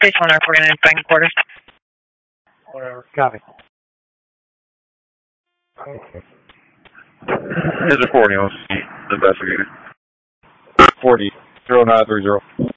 Station 149, bank quarters. Whatever. Copy. Is reporting on the investigator. 40 0930.